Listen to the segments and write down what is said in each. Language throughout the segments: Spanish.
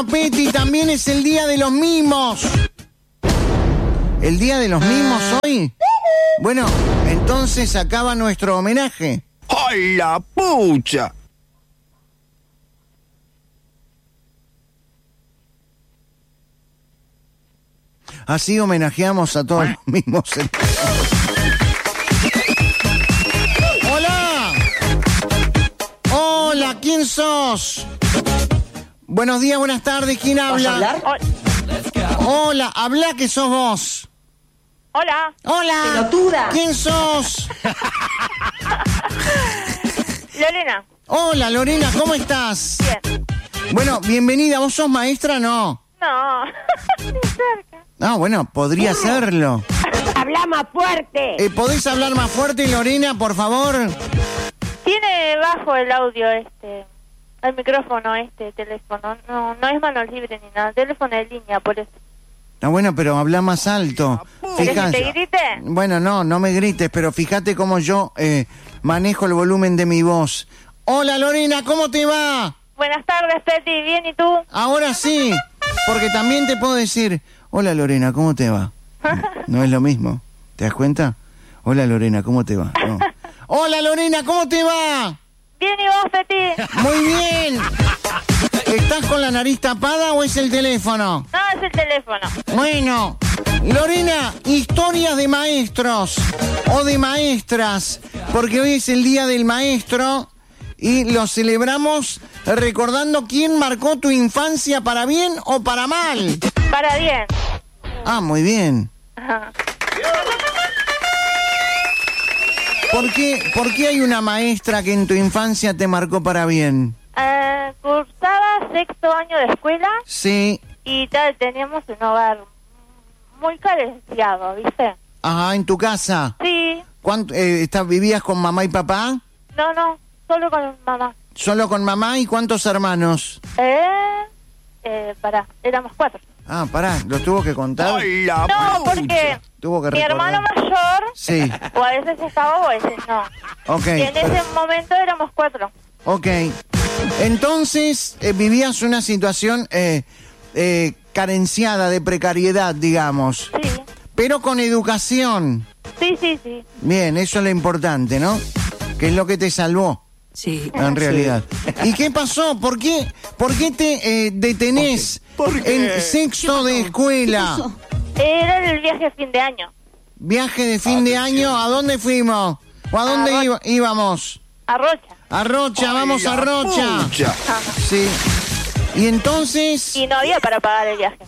Peti, también es el día de los mimos. ¿El día de los mimos hoy? Bueno, entonces acaba nuestro homenaje. ¡Ay, la pucha! Así homenajeamos a todos los mimos. ¡Hola! ¡Hola! ¿Quién sos? Buenos días, buenas tardes. ¿Quién habla? ¿Vas a hablar? Hola, habla que sos vos. Hola. Hola. Pelotuda. ¿Quién sos? Lorena. Hola, Lorena, ¿cómo estás? Bien. Bueno, bienvenida. ¿Vos sos maestra, no? No. Ni cerca. Ah, bueno, podría serlo. Habla más fuerte. ¿Podés hablar más fuerte, Lorena, por favor? Tiene bajo el audio el micrófono teléfono. No es mano libre ni nada. Teléfono de línea, por eso. Ah, bueno, pero habla más alto. ¿Querés que te grite? Bueno, no me grites, pero fíjate cómo yo manejo el volumen de mi voz. Hola, Lorena, ¿cómo te va? Buenas tardes, Peti. ¿Bien y tú? Ahora sí, porque también te puedo decir, hola, Lorena, ¿cómo te va? No es lo mismo, ¿te das cuenta? Hola, Lorena, ¿cómo te va? No. Hola, Lorena, ¿cómo te va? Bien, ¿y vos, Peti? Muy bien. ¿Estás con la nariz tapada o es el teléfono? No, es el teléfono. Bueno, Lorena, historias de maestros o de maestras, porque hoy es el Día del Maestro y lo celebramos recordando quién marcó tu infancia para bien o para mal. Para bien. Ah, muy bien. Ajá. ¿Por qué hay una maestra que en tu infancia te marcó para bien? Cursaba 6º año de escuela Sí. y teníamos un hogar muy carenciado, ¿viste? Ajá, ¿en tu casa? Sí. ¿Vivías con mamá y papá? No, solo con mamá. ¿Solo con mamá y cuántos hermanos? Éramos 4. Ah, pará, ¿los tuvo que contar? ¡Ay, la No, pucha! porque Tuvo que mi recordar. hermano mayor, Sí, o a veces estaba o a veces no. ok, Y en ese momento éramos 4. ok. Entonces, vivías una situación carenciada de precariedad, digamos, Sí, pero con educación. sí. Bien, eso es lo importante, ¿no? Que es lo que te salvó, Sí. en realidad. ¿Y qué pasó? ¿Por qué te detenés ¿Por qué? en sexto de escuela? Era el viaje de fin de año. Viaje de fin de año, ¿a dónde fuimos? ¿O a dónde íbamos? A Rocha. A Rocha, vamos a Rocha. Pucha. Sí. Y entonces, Y no había para pagar el viaje.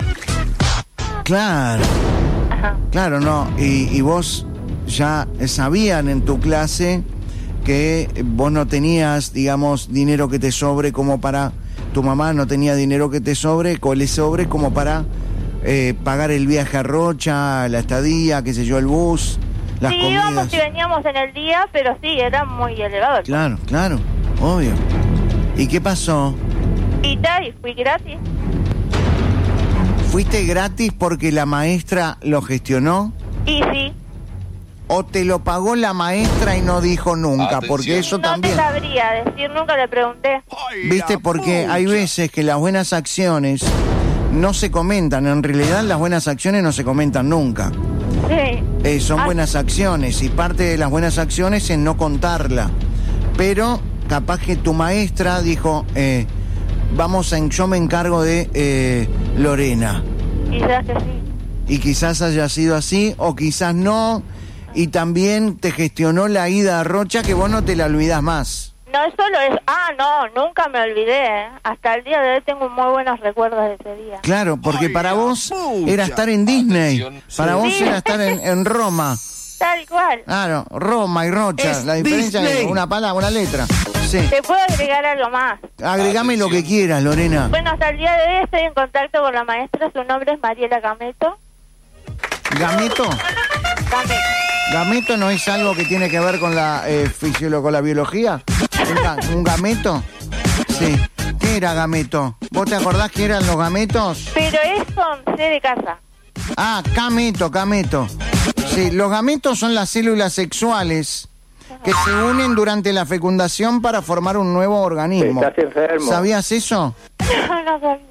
claro, Ajá. claro, no. Y vos ya sabían en tu clase que vos no tenías, digamos, dinero que te sobre como para... Tu mamá no tenía dinero que te sobre, como para pagar el viaje a Rocha, la estadía, qué sé yo, el bus, las Sí, comidas. íbamos y veníamos en el día, pero sí, era muy elevado. Claro, obvio. ¿Y qué pasó? Y fui gratis. ¿Fuiste gratis porque la maestra lo gestionó? Y sí, ¿O te lo pagó la maestra y no dijo nunca? Atención. Porque eso no también... te sabría decir, nunca le pregunté. ¡Ay, ¿Viste? la Porque pucha! hay veces que las buenas acciones no se comentan. En realidad las buenas acciones no se comentan nunca. Sí. Son buenas acciones y parte de las buenas acciones es no contarla. Pero capaz que tu maestra dijo, yo me encargo de Lorena. Quizás que sí. Y quizás haya sido así o quizás no. Y también te gestionó la ida a Rocha que vos no te la olvidás más. No es solo eso. No, nunca me olvidé. Hasta el día de hoy tengo muy buenos recuerdos de ese día. Claro, porque Ay, para la vos pucha. era estar en Disney. Atención. Para vos Sí. era estar en Roma. Tal cual. Claro, Roma y Rocha. Es La diferencia Disney. es una palabra, una letra. Sí. ¿Te puedo agregar algo más? Agregame lo que Atención. quieras, Lorena. Bueno, hasta el día de hoy estoy en contacto con la maestra. Su nombre es Mariela Gameto. ¿Gameto? Gameto. ¿Gameto no es algo que tiene que ver con la con la biología? ¿Un gameto? Sí. ¿Qué era gameto? ¿Vos te acordás que eran los gametos? Pero es con C de casa. Ah, gameto. Sí, los gametos son las células sexuales que se unen durante la fecundación para formar un nuevo organismo. Estás enfermo. ¿Sabías eso? No sabía.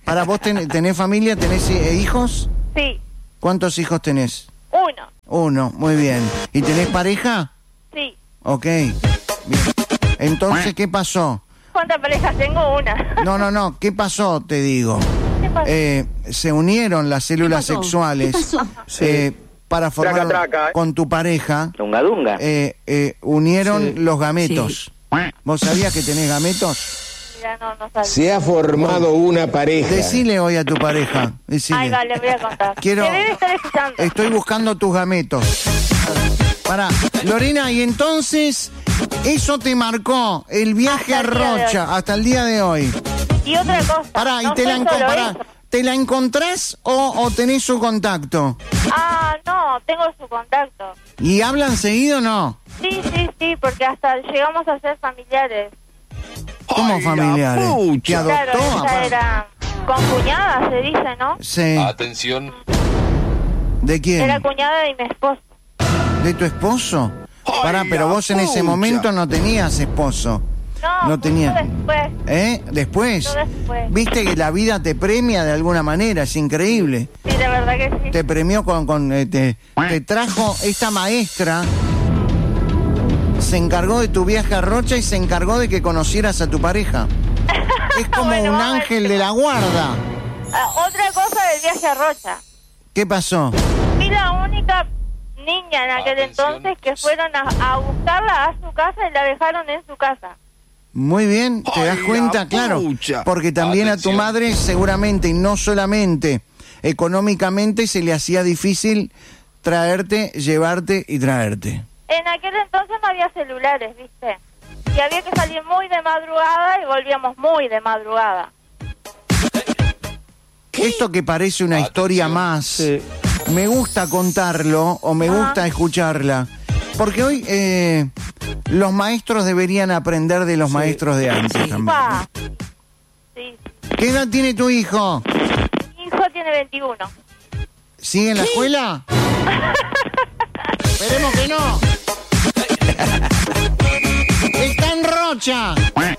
Para, ¿vos tenés familia? ¿Tenés hijos? Sí, ¿Cuántos hijos tenés? 1. Uno, muy bien. ¿Y tenés pareja? Sí. Ok, bien. Entonces, ¿qué pasó? ¿Cuántas parejas tengo? Una. No, ¿qué pasó, te digo? ¿Qué pasó? Se unieron las células sexuales para formar Traca, traca. con tu pareja. Dunga, dunga. Unieron los gametos. ¿Vos sabías que tenés gametos? Mira, no sabía. Se ha formado una pareja. Decile hoy a tu pareja. Decile. Ay, vale, voy a contar. Quiero- Te debe estar escuchando. Estoy buscando tus gametos. Pará, Lorena, y entonces eso te marcó el viaje a Hasta el día de Rocha hasta el día de hoy. Y otra cosa. Pará, no y te la, fue solo pará, eso. ¿te la encontrás o tenés su contacto? Ah, no, tengo su contacto. ¿Y hablan seguido o no? Sí, porque hasta llegamos a ser familiares. ¿Cómo Ay, la familiares? pucha. ¿Te adoptó? Claro, ella aparte? era concuñada, se dice, ¿no? Sí. Atención. ¿De quién? Era cuñada de mi esposo. ¿De tu esposo? Ay, Pará, pero la vos en ese pucha. momento no tenías esposo. No, tenía. después. ¿Después? Yo después. Viste que la vida te premia de alguna manera, es increíble. Sí, la verdad que sí. Te premió te trajo esta maestra, se encargó de tu viaje a Rocha y se encargó de que conocieras a tu pareja. Es como Bueno, un vamos a ver. ángel de la guarda. Otra cosa del viaje a Rocha. ¿Qué pasó? Fui la única niña en aquel Atención. entonces que fueron a buscarla a su casa y la dejaron en su casa. Muy bien, te Ay, das la cuenta, claro, pucha. porque también a tu Atención. madre seguramente, y no solamente económicamente, se le hacía difícil traerte, llevarte y traerte. En aquel entonces no había celulares, ¿viste? Y había que salir muy de madrugada y volvíamos muy de madrugada. Esto que parece una historia más, me gusta contarlo o me gusta escucharla, porque hoy los maestros deberían aprender de los maestros de antes también. Pa. Sí. ¿Qué edad tiene tu hijo? Mi hijo tiene 21. ¿Sigue en la escuela? Esperemos que no. Está en Rocha.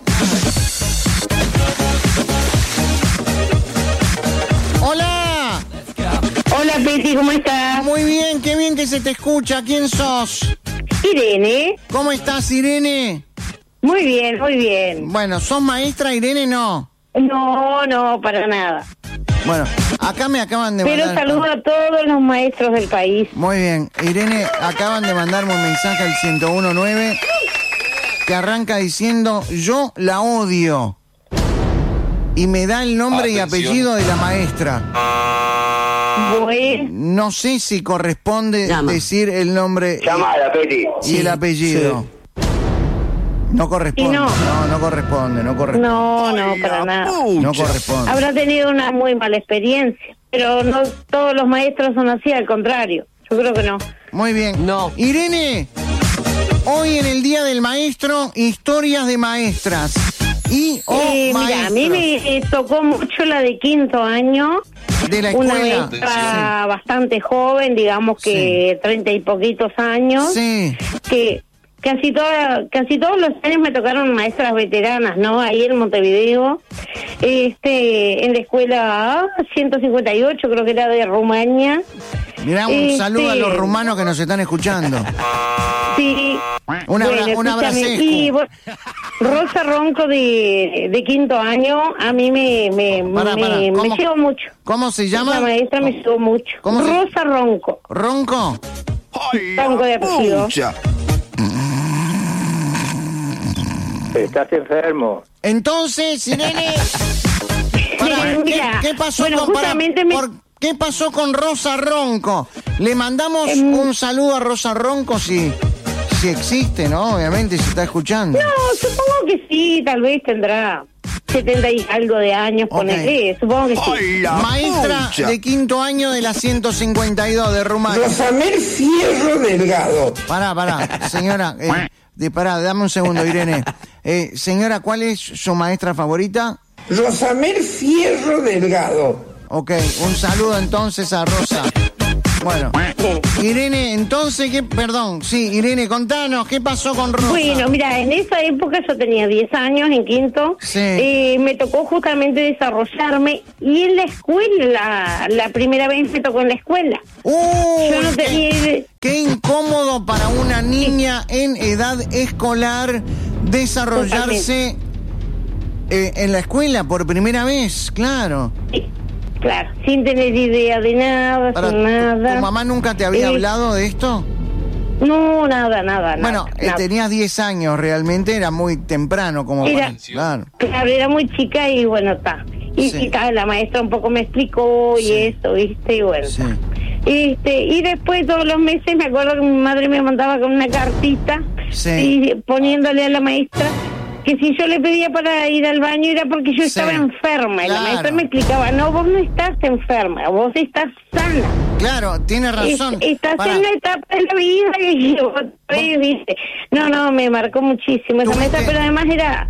Hola. Hola, Peti, ¿cómo estás? Muy bien, qué bien que se te escucha. ¿Quién sos? Irene. ¿Cómo estás, Irene? Muy bien, muy bien. Bueno, ¿sos maestra, Irene? No. No, para nada. Bueno, acá me acaban de Pero mandar... saludo a todos los maestros del país. Muy bien, Irene, acaban de mandarme un mensaje al 1019 que arranca diciendo: yo la odio. Y me da el nombre y Atención. apellido de la maestra. Bueno, No sé si corresponde decir el nombre Llamada, Peti. y el apellido. No corresponde. Y no. No corresponde, no corresponde. no, Ay, para la nada. pucha. No corresponde. Habrá tenido una muy mala experiencia, pero no todos los maestros son así, al contrario. Yo creo que no. Muy bien. No. Irene, hoy en el Día del Maestro, historias de maestras. Y Mira, a mí me tocó mucho la de quinto año. de la Una escuela. maestra bastante joven, digamos que 30 y poquitos años, Sí. que casi todos los años me tocaron maestras veteranas, ¿no? Ahí en Montevideo, en la escuela 158, creo que era de Rumania. Mirá, un saludo a los rumanos que nos están escuchando. Sí. Un Escúchame, abrazo. y Rosa Ronco de quinto año, a mí me Pará, me ¿cómo? llegó mucho. ¿Cómo se llama? La maestra me llegó mucho. ¿Cómo se- Rosa Ronco. ¿Ronco? Ay, Ronco de la apellido. pucha. Estás enfermo. Entonces, Irene, pará, Mira, ¿qué pasó bueno, con justamente ¿qué pasó con Rosa Ronco? Le mandamos un saludo a Rosa Ronco si existe, ¿no? Obviamente, si está escuchando. No, supongo que sí, tal vez tendrá 70 y algo de años, Ok. ponele, supongo que sí. Ay, la Maestra pucha. de quinto año de la 152 de Rumania. Rosamel Fierro Delgado. Pará, señora, dame un segundo, Irene. Señora, ¿cuál es su maestra favorita? Rosamel Fierro Delgado. Ok, un saludo entonces a Rosa. Bueno, Irene, entonces, Irene, contanos, ¿qué pasó con Rosa? Bueno, mira, en esa época yo tenía 10 años, en quinto, Sí. Me tocó justamente desarrollarme, y en la escuela, la primera vez me tocó en la escuela. Yo no tenía... Qué incómodo para una niña en edad escolar desarrollarse en la escuela por primera vez, claro. Sí, claro, sin tener idea de nada, sin nada. ¿Tu mamá nunca te había hablado de esto? No, nada. Bueno, nada. tenías 10 años, realmente era muy temprano como para... Claro. Claro, era muy chica y bueno, está. Y la maestra un poco me explicó y eso, ¿viste? Y bueno, Sí. y después todos los meses me acuerdo que mi madre me mandaba con una cartita y poniéndole a la maestra que si yo le pedía para ir al baño era porque yo estaba enferma. Y la maestra me explicaba, no, vos no estás enferma, vos estás sana. Claro, tiene razón. Estás en una etapa de la vida y vos ¿viste? No, me marcó muchísimo esa maestra, pero además era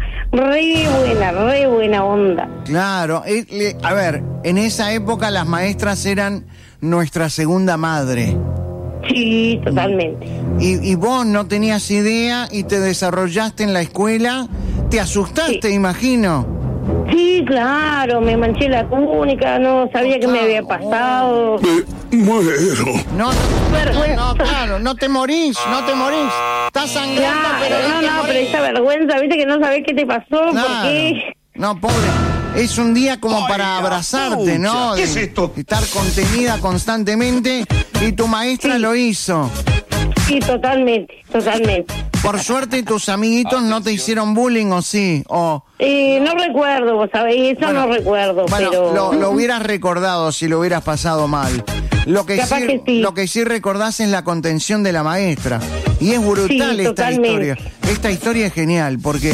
re buena onda. Claro, a ver, en esa época las maestras eran nuestra segunda madre. Sí, totalmente. Y vos no tenías idea y te desarrollaste en la escuela, te asustaste, imagino. Sí, claro, me manché la túnica, no sabía qué me había pasado. Muero. No, claro, no te morís. Estás sangrando, pero pero esa vergüenza, viste que no sabés qué te pasó, Claro. por qué. No, pobre. Es un día como para abrazarte, ¿no? ¿Qué es esto? Estar contenida constantemente, y tu maestra lo hizo. Sí, totalmente. Por suerte tus amiguitos no te hicieron bullying, ¿o sí? No recuerdo, vos sabés, eso no recuerdo, Bueno, pero... lo hubieras recordado si lo hubieras pasado mal. Lo que Capaz que sí. Lo que sí recordás es la contención de la maestra. Y es brutal esta totalmente. historia. Esta historia es genial, porque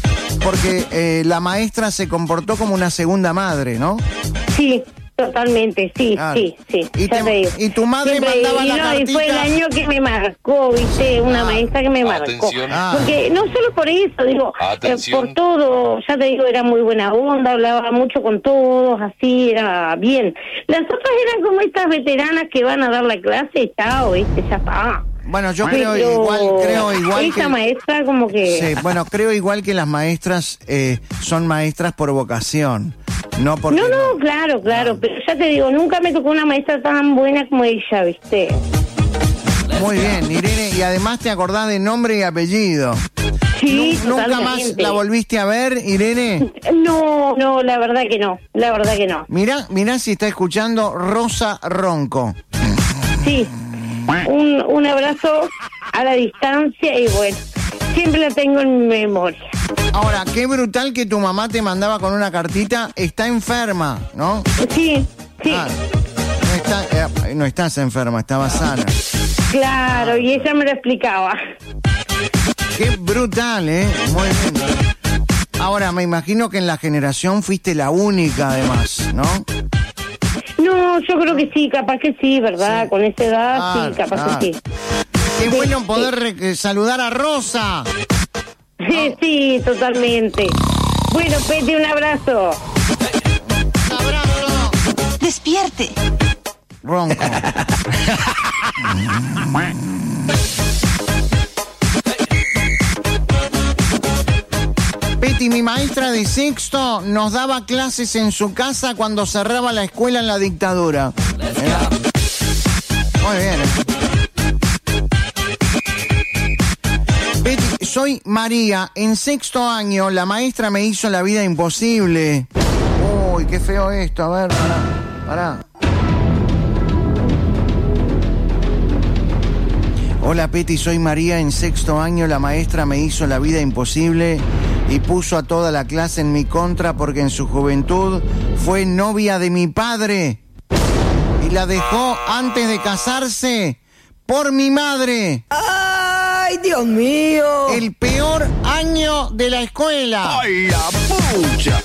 la maestra se comportó como una segunda madre, ¿no? Sí, totalmente, sí. Y tu madre mandaba la cartita. Y fue el año que me marcó, viste, una maestra que me marcó. Porque no solo por eso, digo, por todo, ya te digo, era muy buena onda, hablaba mucho con todos, así, era bien. Las otras eran como estas veteranas que van a dar la clase, chao, viste, ya está. Bueno, yo creo igual esa que... maestra como que... Sí, bueno, creo igual que las maestras son maestras por vocación. No, porque claro, pero ya te digo, nunca me tocó una maestra tan buena como ella, ¿viste? Muy bien, Irene, y además te acordás de nombre y apellido. Sí, ¿Nunca más la volviste a ver, Irene? No, la verdad que no. Mirá si está escuchando Rosa Ronco. Sí, un abrazo a la distancia y bueno, siempre la tengo en mi memoria. Ahora, qué brutal que tu mamá te mandaba con una cartita, está enferma, ¿no? Sí. Ah, no estás enferma, estabas sana. Claro, y ella me lo explicaba. Qué brutal, muy bien. Ahora, me imagino que en la generación fuiste la única, además, ¿no? No, yo creo que sí, capaz que sí, ¿verdad? Sí. Con esa edad, sí, capaz que sí. Qué bueno poder saludar a Rosa. Sí, totalmente. Bueno, Peti, un abrazo. Un abrazo. Despierte. Ronco. Peti, mi maestra de sexto nos daba clases en su casa cuando cerraba la escuela en la dictadura. Muy bien. Peti, soy María. En sexto año la maestra me hizo la vida imposible. Uy, qué feo esto. A ver, pará. Hola Peti, soy María. En sexto año la maestra me hizo la vida imposible y puso a toda la clase en mi contra porque en su juventud fue novia de mi padre y la dejó antes de casarse por mi madre. ¡Ay, Dios mío! El peor año de la escuela. ¡Ay, la pucha!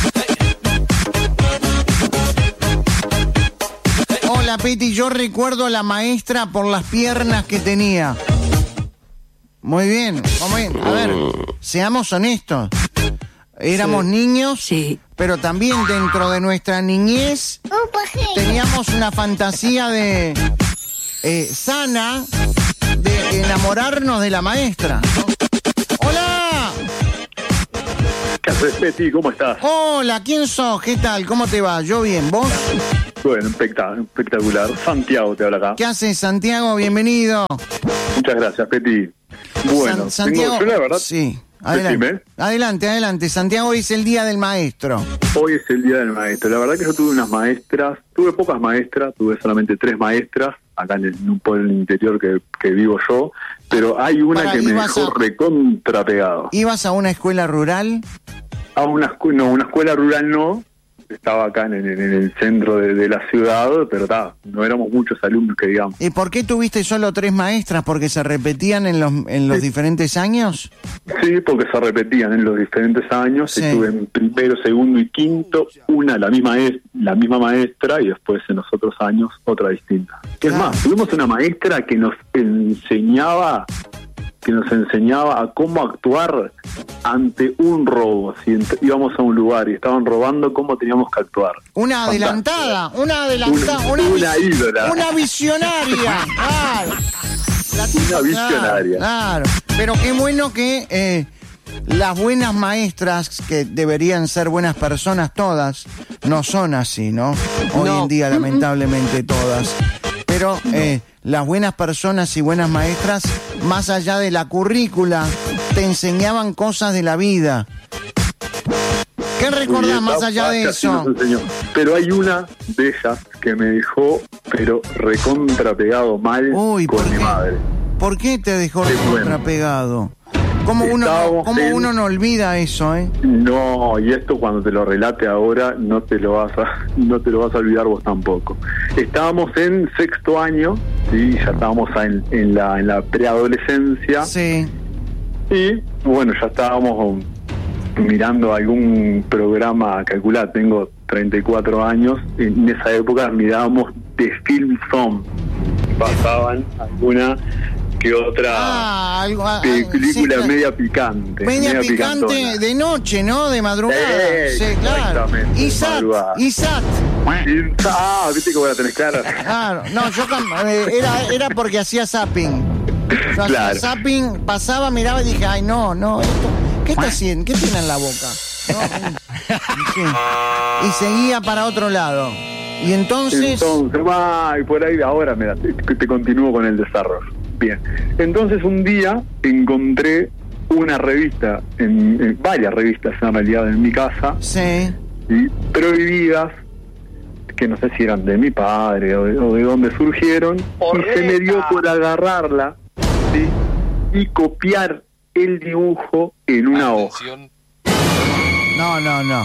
Hola Peti, yo recuerdo a la maestra por las piernas que tenía. Muy bien. A ver, seamos honestos. Éramos niños, sí, pero también dentro de nuestra niñez teníamos una fantasía de sana de enamorarnos de la maestra, ¿no? ¡Hola! ¿Qué haces, Peti? ¿Cómo estás? Hola, ¿quién sos? ¿Qué tal? ¿Cómo te va? ¿Yo bien? ¿Vos? Bueno, espectacular. Santiago te habla acá. ¿Qué haces, Santiago? Bienvenido. Muchas gracias, Peti. Bueno, Santiago, yo la verdad... Sí, adelante. Adelante. Santiago, hoy es el Día del Maestro. Hoy es el Día del Maestro. La verdad que yo tuve pocas maestras, tuve solamente 3 maestras, acá en un pueblo del interior que vivo yo, pero hay una que me dejó recontrapegado. ¿Ibas a una escuela rural? A una escuela rural no. Estaba acá en el centro de la ciudad, pero no éramos muchos alumnos que digamos. ¿Y por qué tuviste solo 3 maestras? ¿Porque se repetían en los diferentes años? Sí, porque se repetían en los diferentes años. Sí. Estuve en primero, segundo y quinto, la misma maestra, y después en los otros años otra distinta. Claro. Es más, tuvimos una maestra que nos enseñaba a cómo actuar ante un robo. Si íbamos a un lugar y estaban robando, cómo teníamos que actuar. Una adelantada, una ídola. Una visionaria. Claro. Una visionaria. Claro. Pero qué bueno que las buenas maestras, que deberían ser buenas personas todas, no son así, ¿no? Hoy en día, lamentablemente, todas. Pero las buenas personas y buenas maestras, más allá de la currícula, te enseñaban cosas de la vida. ¿Qué recordás más allá de eso? Pero hay una de ellas que me dejó, pero recontrapegado mal con mi madre. ¿Por qué te dejó recontrapegado? ¿Cómo uno no olvida eso, eh? No, y esto cuando te lo relate ahora no te lo vas a olvidar vos tampoco. Estábamos en sexto año, sí, ya estábamos en la preadolescencia. Sí. Y bueno, ya estábamos mirando algún programa, calculá, tengo 34 años, en esa época mirábamos The Film Zone. Pasaban alguna que otra película sí, media picante. Media picante de noche, ¿no? De madrugada. Sí, claro. ISAT. Viste que vos la tenés clara. Claro. No, yo era porque hacía zapping. Yo hacía zapping, pasaba, miraba y dije, ay, no, esto, ¿qué está haciendo? ¿Qué tiene en la boca? No, y seguía para otro lado. Y entonces y por ahí ahora te continúo con el desarrollo. Bien, entonces un día encontré una revista, varias revistas en realidad en mi casa, sí, prohibidas, que no sé si eran de mi padre o de dónde surgieron, y se me dio por agarrarla, ¿sí? Y copiar el dibujo en una hoja. No.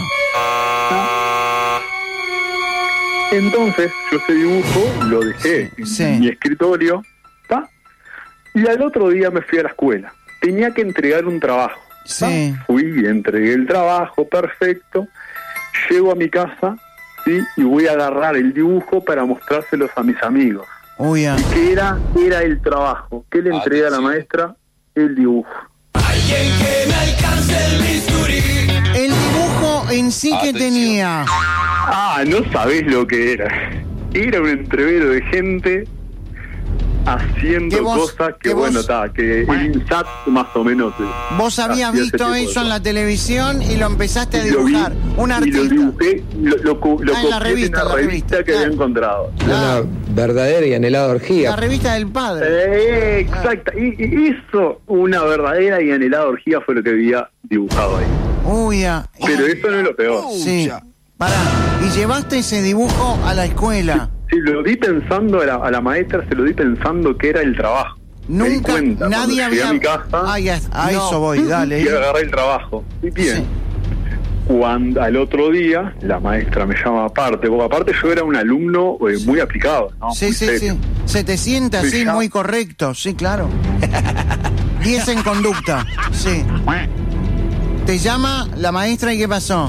Entonces yo ese dibujo lo dejé en mi escritorio, ¿está? Y al otro día me fui a la escuela. Tenía que entregar un trabajo. Sí. Fui y entregué el trabajo, perfecto. Llego a mi casa, ¿sí? Y voy a agarrar el dibujo para mostrárselos a mis amigos. Uy, ¿Y qué era? Era el trabajo. ¿Qué le entregué a la maestra? El dibujo. Alguien que me alcance el bisturí. El dibujo en sí que tenía. No sabés lo que era. Era un entrevero de gente haciendo cosas que el INSAT más o menos. Vos habías visto eso en la televisión y lo empezaste a dibujar. Un artista. Y lo dibujé, lo copié en la revista que había encontrado. Una verdadera y anhelada orgía. La revista del padre. Exacto. Y eso, una verdadera y anhelada orgía, fue lo que había dibujado ahí. Pero eso no es lo peor. Sí. Pará, y llevaste ese dibujo a la escuela. Sí, lo di pensando a la maestra, se lo di pensando que era el trabajo. Nunca, nadie había... a mi casa, eso voy, dale. Y agarré el trabajo. Y bien. Sí. Cuando al otro día, la maestra me llama aparte, porque aparte yo era un alumno muy aplicado, ¿no? Sí. Se te siente así, muy correcto, sí, claro. 10 en conducta, sí. Te llama la maestra y ¿qué pasó?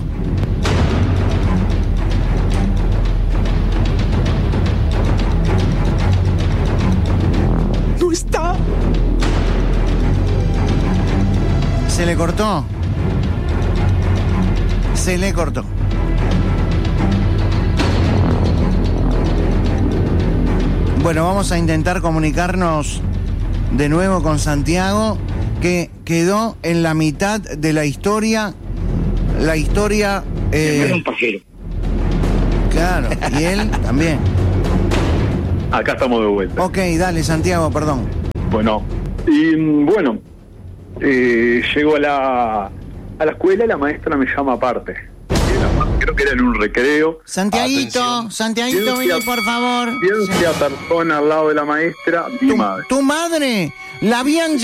No está. Se le cortó. Bueno, vamos a intentar comunicarnos de nuevo con Santiago, que quedó en la mitad de la historia. La historia... Era un pajero. Claro, y él también. Acá estamos de vuelta. Ok, dale, Santiago, perdón. Bueno, y bueno, llego a la escuela y la maestra me llama aparte. Creo que era en un recreo. Santiaguito, Santiaguito, vení por favor. Ciencia persona al lado de la maestra, mi madre. ¿Tu madre? La habían